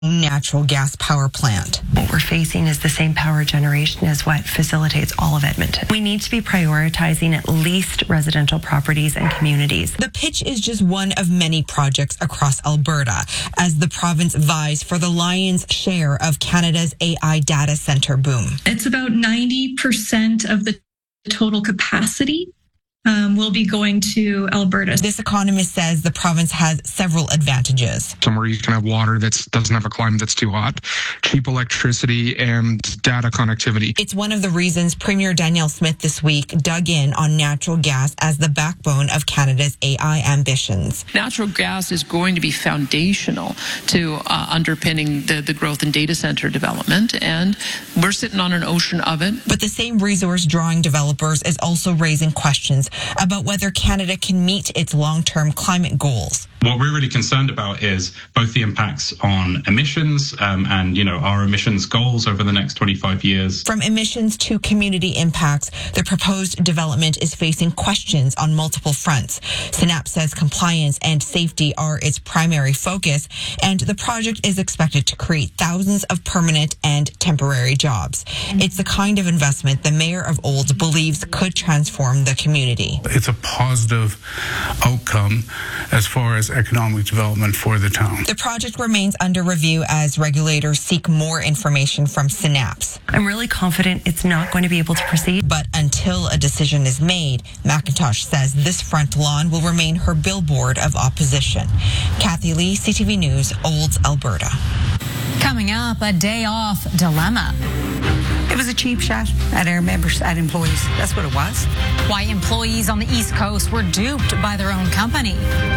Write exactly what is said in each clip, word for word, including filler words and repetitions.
natural gas power plant. What we're facing is the same power generation as what facilitates all of Edmonton. We need to be prioritizing at least residential properties and communities. The pitch is just one of many projects across Alberta as the province vies for the lion's share of Canada's A I data center boom. It's about ninety percent of the total capacity Um, will be going to Alberta. This economist says the province has several advantages. Somewhere you can have water that doesn't have a climate that's too hot, cheap electricity, and data connectivity. It's one of the reasons Premier Danielle Smith this week dug in on natural gas as the backbone of Canada's A I ambitions. Natural gas is going to be foundational to uh, underpinning the, the growth in data center development, and we're sitting on an ocean of it. But the same resource drawing developers is also raising questions about whether Canada can meet its long-term climate goals. What we're really concerned about is both the impacts on emissions um, and, you know, our emissions goals over the next twenty-five years. From emissions to community impacts, the proposed development is facing questions on multiple fronts. Synapse says compliance and safety are its primary focus, and the project is expected to create thousands of permanent and temporary jobs. It's the kind of investment the mayor of Olds believes could transform the community. It's a positive outcome as far as economic development for the town. The project remains under review as regulators seek more information from Synapse. I'm really confident it's not going to be able to proceed. But until a decision is made, McIntosh says this front lawn will remain her billboard of opposition. Kathy Lee, C T V News, Olds, Alberta. Coming up, a day off dilemma. It was a cheap shot at our members, at employees. That's what it was. Why employees on the East Coast were duped by their own company.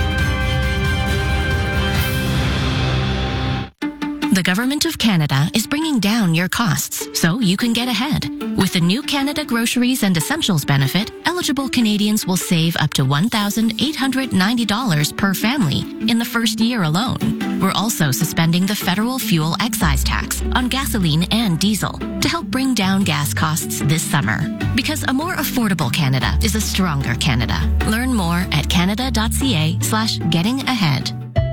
The Government of Canada is bringing down your costs so you can get ahead. With the new Canada Groceries and Essentials benefit, eligible Canadians will save up to one thousand eight hundred ninety dollars per family in the first year alone. We're also suspending the federal fuel excise tax on gasoline and diesel to help bring down gas costs this summer. Because a more affordable Canada is a stronger Canada. Learn more at canada.ca slash getting ahead.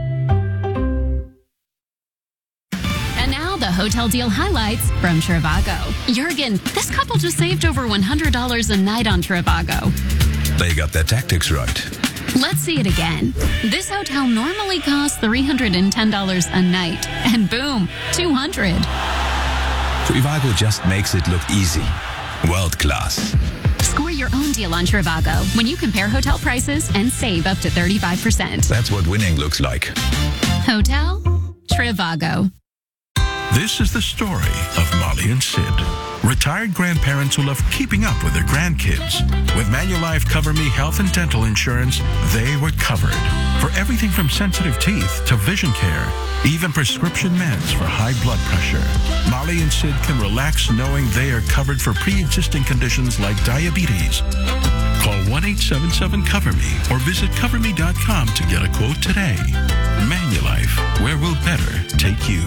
The hotel deal highlights from Trivago. Jurgen, this couple just saved over one hundred dollars a night on Trivago. They got their tactics right. Let's see it again. This hotel normally costs three hundred ten dollars a night, and boom, two hundred dollars. Trivago just makes it look easy. World class. Score your own deal on Trivago when you compare hotel prices and save up to thirty-five percent. That's what winning looks like. Hotel Trivago. This is the story of Molly and Sid, retired grandparents who love keeping up with their grandkids. With Manulife Cover Me health and dental insurance, they were covered for everything from sensitive teeth to vision care, even prescription meds for high blood pressure. Molly and Sid can relax knowing they are covered for pre-existing conditions like diabetes. Call one eight seven seven cover me or visit cover me dot com to get a quote today. Manulife, where we'll better take you.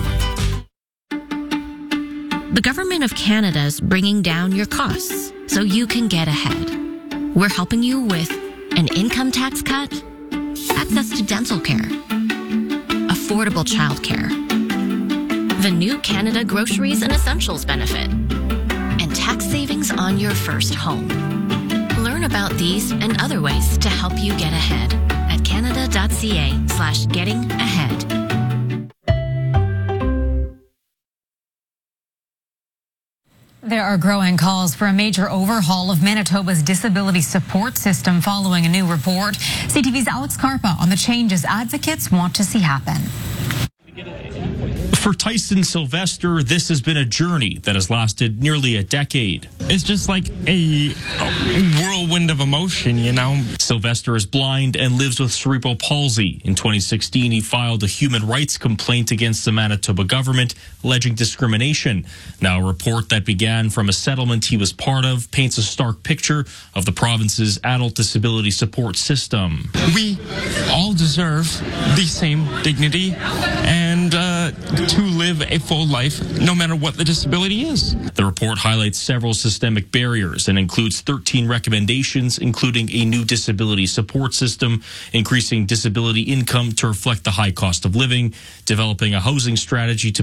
The Government of Canada is bringing down your costs so you can get ahead. We're helping you with an income tax cut, access to dental care, affordable childcare, the new Canada Groceries and Essentials benefit, and tax savings on your first home. Learn about these and other ways to help you get ahead at canada.ca slash getting ahead. There are growing calls for a major overhaul of Manitoba's disability support system following a new report. C T V's Alex Carpa on the changes advocates want to see happen. For Tyson Sylvester, this has been a journey that has lasted nearly a decade. It's just like a, a whirlwind of emotion, you know? Sylvester is blind and lives with cerebral palsy. In twenty sixteen, he filed a human rights complaint against the Manitoba government, alleging discrimination. Now, a report that began from a settlement he was part of paints a stark picture of the province's adult disability support system. We all deserve the same dignity and, uh, uh, to live a full life, no matter what the disability is. The report highlights several systemic barriers and includes thirteen recommendations, including a new disability support system, increasing disability income to reflect the high cost of living, developing a housing strategy to